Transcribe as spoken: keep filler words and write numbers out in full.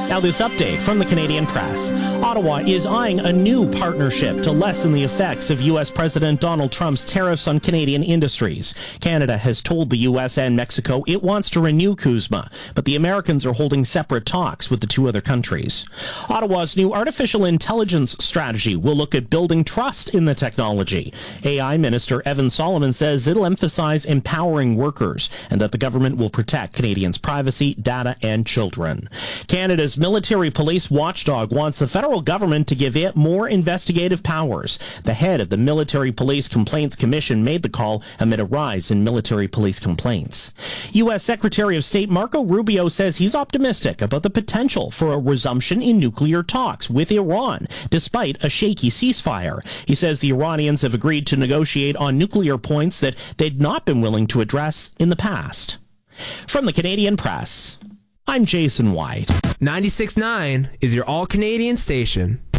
Now this update from the Canadian Press. Ottawa is eyeing a new partnership to lessen the effects of U S President Donald Trump's tariffs on Canadian industries. Canada has told the U S and Mexico it wants to renew CUSMA, but the Americans are holding separate talks with the two other countries. Ottawa's new artificial intelligence strategy will look at building trust in the technology. A I Minister Evan Solomon says it'll emphasize empowering workers and that the government will protect Canadians' privacy, data, and children. Canada's military police watchdog wants the federal government to give it more investigative powers. The head of the Military Police Complaints Commission made the call amid a rise in military police complaints. U S Secretary of State Marco Rubio says he's optimistic about the potential for a resumption in nuclear talks with Iran, despite a shaky ceasefire. He says the Iranians have agreed to negotiate on nuclear points that they'd not been willing to address in the past. From the Canadian Press, I'm Jason White. ninety-six point nine is your all-Canadian station.